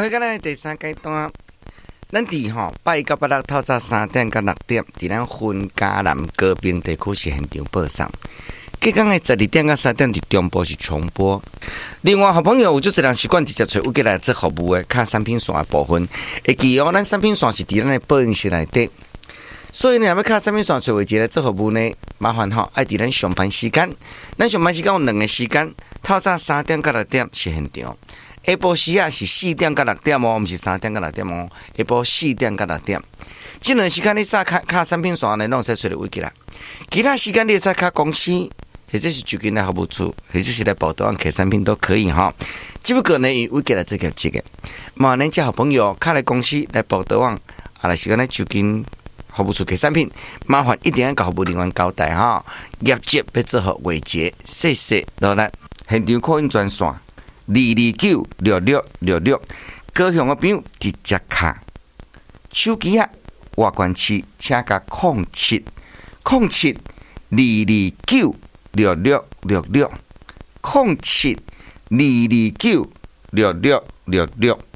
好，今日第三阶段，咱伫拜一到拜六透早3点到6点，伫咱分嘉南高屏地区是现场播送。隔天的12点到3点伫中部是重播。另外，好朋友有足侪人习惯直接找有过来做服务的，卡产品线的部分。会记哦，咱产品线是伫咱的播音室内底。所以呢，要卡产品线找位置来做服务呢，麻烦爱伫咱上班时间。咱上班时间有2个时间，透早3点到6点是现场。下晡时啊是4点到6点哦，不是3点到6点哦。下晡4点到6点，这2时间你卡产品线呢，拢使找到位置啦。其他时间你使卡公司，或者是就近来服务处，或者是来报道案客产品都可以哈。只不过呢，以位置来做个这个，麻烦叫好朋友卡来公司来报道案，来时间来就近服务处客产品，麻烦一定要甲服务人员交代哈。业绩要做好维持，谢谢老咱现场扩音专线。2296666，高雄的朋友直接卡手机啊，外关区请甲07022966660722296666。